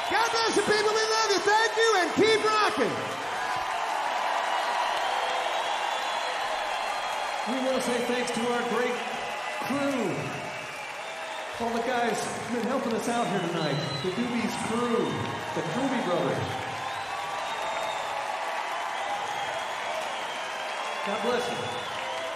God bless you, people. We love you. Thank you, and keep rocking. We want to say thanks to our great crew. All the guys who've been helping us out here tonight. The Doobies crew. The Doobie Brothers. God bless you.